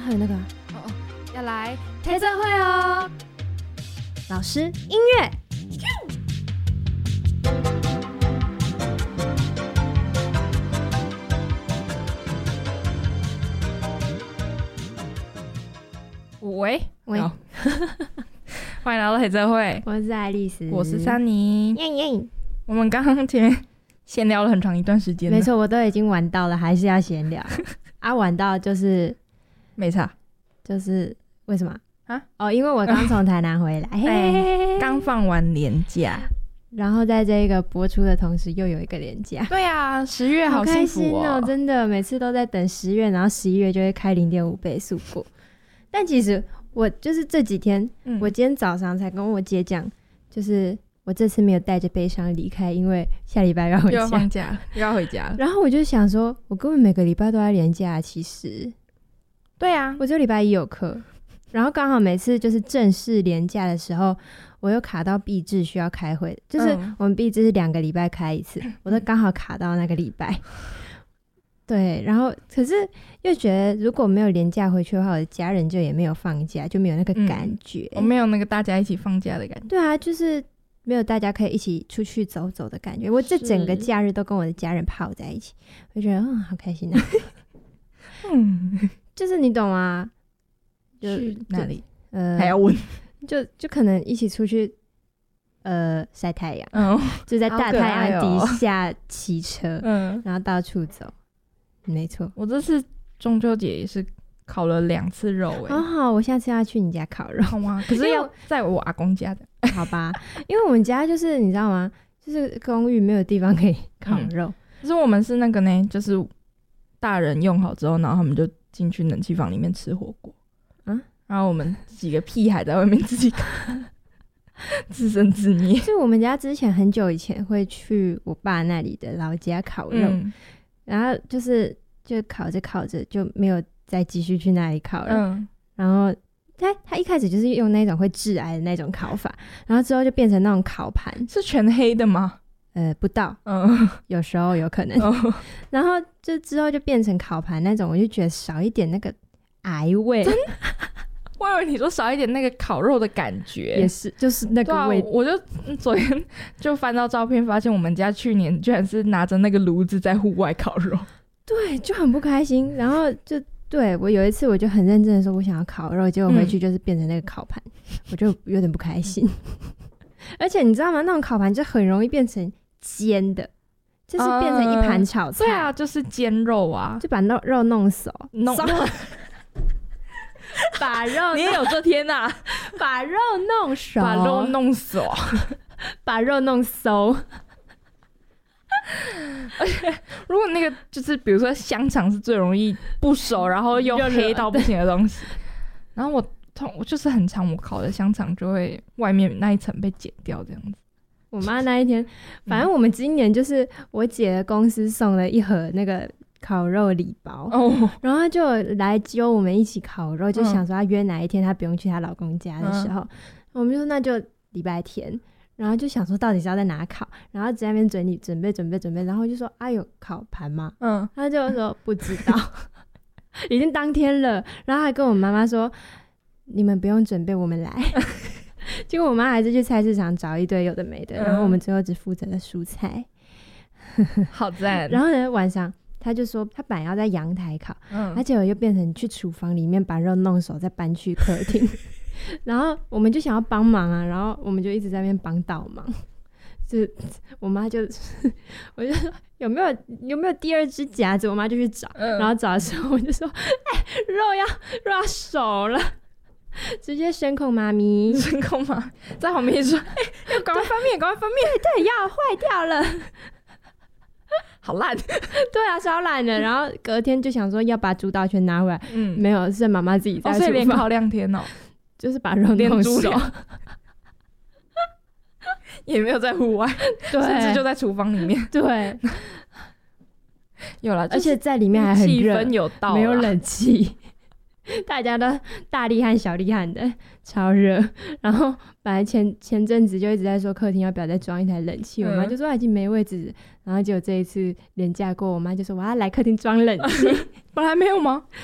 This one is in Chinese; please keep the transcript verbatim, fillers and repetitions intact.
还有那个、啊、 哦哦，要来开这会哦。 老师音乐。 喂喂， 欢迎来到黑社会， 我是爱丽丝， 我是珊妮。 耶耶， 我们刚刚前面闲聊了很长一段时间， 没错，我都已经玩到了，还是要闲聊啊。玩到就是没差， 就是为什么啊？ 哦，因为我刚从台南回来，嘿， 刚放完年假， 然后在这个播出的同时又有一个连假。 对啊，十月好开幸福心哦，真的，每次都在等十月，然后十一月就会开零点五倍速过。但其实我就是这几天、嗯，我今天早上才跟我姐讲，就是我这次没有带着悲伤离开，因为下礼拜要回家， 又要放假，又要回家了。 然后我就想说，我根本每个礼拜都在连假，其实， 对啊， 我只有礼拜一有课，然后刚好每次就是正式连假的时候，我又卡到毕制需要开会，就是我们毕制是两个礼拜开一次，嗯、我都刚好卡到那个礼拜。对，然后可是又觉得如果没有连假回去的话，我的家人就也没有放假，就没有那个感觉、 嗯、我没有那个大家一起放假的感觉。 对啊，就是没有大家可以一起出去走走的感觉。我这整个假日都跟我的家人泡在一起，我就觉得嗯好开心啊。嗯，就是你懂吗？就去哪里？ 呃， 还要问？ 就就可能一起出去，呃，晒太阳， 嗯， 就在大太阳底下骑车，嗯，然后到处走。没错， 我这次中秋节也是烤了两次肉哎、欸， 好好，我下次要去你家烤肉。 好吗？可是要在我阿公家的， 好吧？因为我们家就是你知道吗？就是公寓没有地方可以烤肉。嗯、 可是我们是那个呢，就是大人用好之后，然后他们就进去冷气房里面吃火锅，嗯，然后我们几个屁孩在外面自己烤，自生自灭。 就我们家之前很久以前会去我爸那里的老家烤肉。嗯，然后就是就烤着烤着就没有再继续去那里烤了、嗯、然后他他一开始就是用那种会致癌的那种烤法，然后之后就变成那种烤盘， 是全黑的吗？ 呃不到，嗯，有时候有可能、嗯、然后就之后就变成烤盘那种，我就觉得少一点那个癌味。 我以为你说少一点那个烤肉的感觉， 也是，就是那个味、 啊、我就昨天就翻到照片，发现我们家去年居然是拿着那个炉子在户外烤肉， 对，就很不开心。然后就对我有一次我就很认真的说我想要烤肉，结果回去就是变成那个烤盘、嗯、我就有点不开心。而且你知道吗，那种烤盘就很容易变成煎的，就是变成一盘炒菜、 呃、对啊，就是煎肉啊， 就把肉肉弄熟弄把肉你也有这天啊， 把肉弄熟， 把肉弄熟， 把肉弄熟。 而且如果那个就是比如说香肠是最容易不熟然后又黑到不行的东西，然后我我就是很常我烤的香肠就会外面那一层被剪掉这样子。 我妈那一天反正我们今年就是我姐的公司送了一盒那个烤肉礼包、哦、然后她就来揪我们一起烤肉，就想说她约哪一天她不用去她老公家的时候、嗯、我们就说那就礼拜天，然后就想说到底是要在哪烤，然后在那边准备准备准备准备，然后就说啊有烤盘吗？嗯，她就说不知道已经当天了，然后还跟我妈妈说你们不用准备我们来结果我妈还是去菜市场找一堆有的没的、嗯、然后我们最后只负责了蔬菜好赞。 然后呢晚上他就说他本来要在阳台烤，嗯，而且我又变成去厨房里面把肉弄熟再搬去客厅然后我们就想要帮忙啊，然后我们就一直在那边帮倒忙，就我妈就我就说有没有有没有第二只夹子，我妈就去找、嗯、然后找的时候我就说哎、欸，肉要肉要熟了，直接声控妈咪声控妈在旁边说哎、欸，要赶快翻面赶快翻面， 对对，要坏掉了好烂对啊，超烂的。然后隔天就想说要把主导权拿回来，嗯，没有，是妈妈自己在厨房、哦、 所以连烤两天哦， 就是把肉弄熟也没有在户外，对，甚至就在厨房里面， 对有啦， 而且在里面还很热， 气氛有到， 没有冷气大家都大厉害小厉害的，超热。然后本来前前阵子就一直在说客厅要不要再装一台冷气、嗯、我妈就说已经没位置，然后结果这一次连假过，我妈就说我要来客厅装冷气本来没有吗？